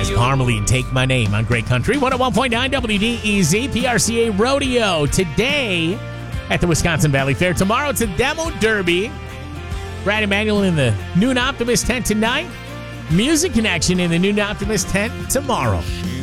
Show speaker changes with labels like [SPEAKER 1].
[SPEAKER 1] Chris Parmalee and Take My Name on Great Country 101.9 WDEZ PRCA Rodeo today at the Wisconsin Valley Fair. Tomorrow it's a demo derby. Brad Emanuel in the Noon Optimist tent tonight. Music Connection in the Noon Optimist tent tomorrow.